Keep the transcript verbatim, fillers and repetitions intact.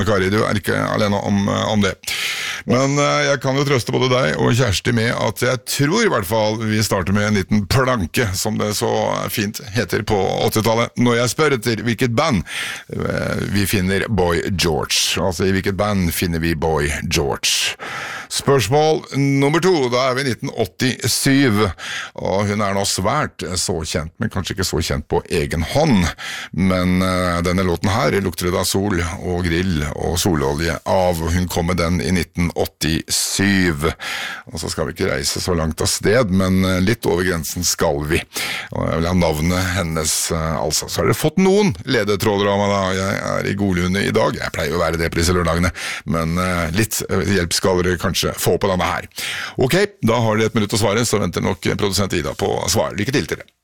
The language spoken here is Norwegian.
Kari, du er ikke alene om, om det. Men uh, jeg kan jo trøste både deg og Kjersti med at jeg tror i hvert fall vi starter med en liten planke, som det så fint heter på åttitallet, når jeg spør etter hvilket band uh, vi finner Boy George. Altså i hvilket band finner vi Boy George? Spørsmål nummer to, da er vi i nitten åttisyv, og hun er nå svært så kjent, men kanskje ikke så kjent på egen hånd, men uh, denne låten her lukter det da sol og grill og sololje av, og hun kom med den i nitten åttisyv. Og så skal vi ikke reise så langt av sted, men litt over grensen skal vi. Og jeg vil ha navnet hennes, altså. Så har dere fått noen ledetråder av meg da. Jeg er i Godlunde i dag. Jeg pleier å være det på disse lørdagene, men litt hjelp skal dere kanskje få på denne her. Ok, da har dere et minutt å svare, så venter nok produsent Ida på svar. Lykke til til dere.